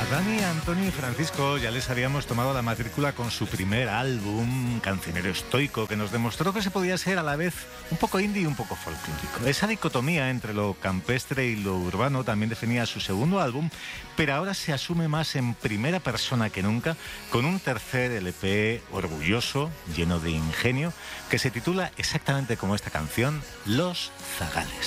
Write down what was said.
A Dani, Antonio y Francisco ya les habíamos tomado la matrícula con su primer álbum, Cancionero Estoico, que nos demostró que se podía ser a la vez un poco indie y un poco folclórico. Esa dicotomía entre lo campestre y lo urbano también definía su segundo álbum, pero ahora se asume más en primera persona que nunca, con un tercer LP orgulloso, lleno de ingenio, que se titula exactamente como esta canción, Los Zagales.